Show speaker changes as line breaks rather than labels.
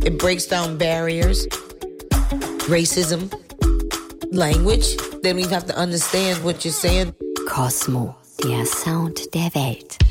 It breaks down barriers, racism, language. Then we have to understand what you're saying.
Cosmo, der Sound der Welt.